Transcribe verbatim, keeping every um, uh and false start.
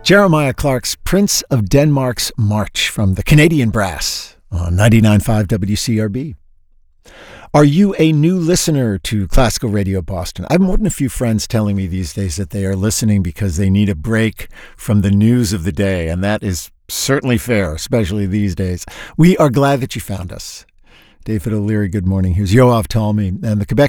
Jeremiah Clark's Prince of Denmark's March from the Canadian Brass on ninety-nine point five W C R B. Are you a new listener to Classical Radio Boston? I've more than a few friends telling me these days that they are listening because they need a break from the news of the day, and that is certainly fair, especially these days. We are glad that you found us. David O'Leary, good morning. Here's Yoav Talmy, and the Quebec